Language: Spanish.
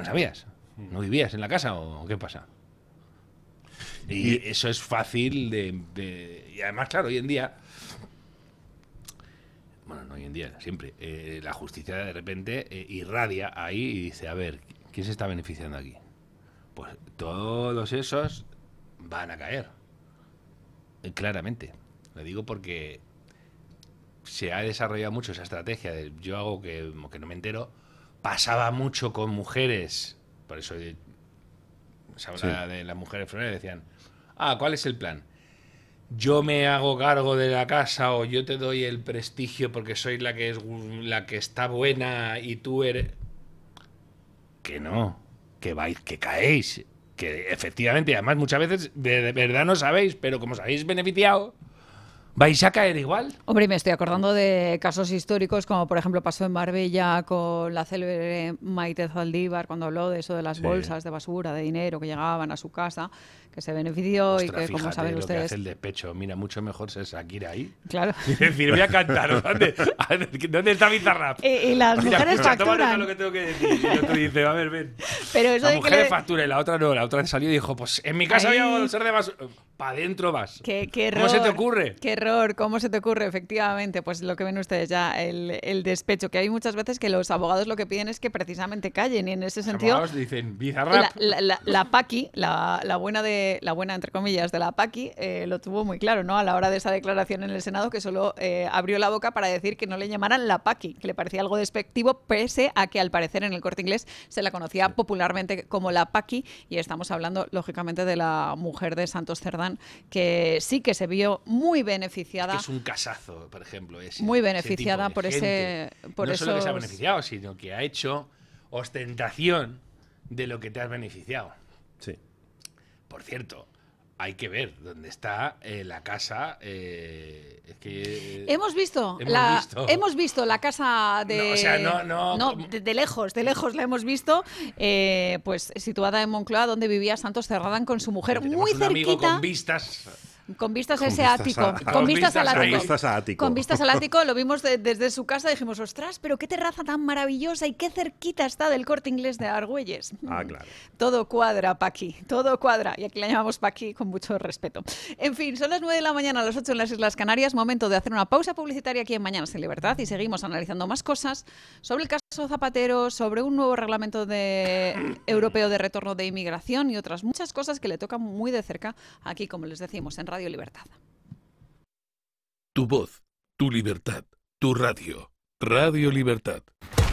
sabías? ¿No vivías en la casa o qué pasa? Y eso es fácil y además, claro, hoy en día... Bueno, no hoy en día, siempre. La justicia de repente irradia ahí y dice, a ver, ¿quién se está beneficiando aquí? Pues todos esos van a caer. Claramente. Lo digo porque se ha desarrollado mucho esa estrategia de yo hago que no me entero. Pasaba mucho con mujeres, por eso se habla de las mujeres flores, decían, ¿cuál es el plan? Yo me hago cargo de la casa o yo te doy el prestigio porque soy la que está buena y tú eres... Que no, que vais, que caéis, que efectivamente, además muchas veces de verdad no sabéis, pero como os habéis beneficiado, vais a caer igual. Hombre, me estoy acordando de casos históricos, como por ejemplo pasó en Marbella con la célebre Maite Zaldívar, cuando habló de eso de las bolsas de basura, de dinero que llegaban a su casa, que se benefició. Ostras, y que, como saben lo ustedes... que hace el despecho. Mira, mucho mejor ser Shakira ahí. Claro. Y decir, voy a cantar. ¿Dónde está Bizarrap? Y las mujeres facturan. Lo que tengo que decir. Y el otro dice, a ver, ven. Pero eso la de mujer que factura y la otra no. La otra salió y dijo, pues en mi casa había bolsas de basura. Para adentro vas. Qué error. ¿Cómo se te ocurre? Qué error. ¿Cómo se te ocurre? Efectivamente, pues lo que ven ustedes ya, el despecho. Que hay muchas veces que los abogados lo que piden es que precisamente callen. Y en ese sentido... Los abogados dicen, Bizarrap. La Paqui, la buena entre comillas de la Paqui, lo tuvo muy claro, ¿no? A la hora de esa declaración en el Senado, que solo abrió la boca para decir que no le llamaran la Paqui, que le parecía algo despectivo, pese a que al parecer en el Corte Inglés se la conocía popularmente como la Paqui, y estamos hablando lógicamente de la mujer de Santos Cerdán, que sí que se vio muy beneficiada. Es que es un casazo, por ejemplo. Muy beneficiada por ese... No solo que se ha beneficiado, sino que ha hecho ostentación de lo que te has beneficiado. Sí. Por cierto, hay que ver dónde está la casa. Es que hemos visto la casa de de lejos la hemos visto, pues situada en Moncloa, donde vivía Santos Cerdán con su mujer, muy cerquita. Amigo con vistas. Con vistas a ese ático. Con vistas al ático. Con vistas al ático. Lo vimos desde su casa y dijimos, ostras, pero qué terraza tan maravillosa y qué cerquita está del Corte Inglés de Argüelles. Claro. Todo cuadra, Paqui. Todo cuadra. Y aquí la llamamos Paqui con mucho respeto. En fin, son las 9 de la mañana, las 8 en las Islas Canarias. Momento de hacer una pausa publicitaria aquí en Mañanas en Libertad y seguimos analizando más cosas sobre el caso Zapatero, sobre un nuevo reglamento europeo de retorno de inmigración y otras muchas cosas que le tocan muy de cerca aquí, como les decimos, en Radio Libertad. Tu voz, tu libertad, tu radio. Radio Libertad.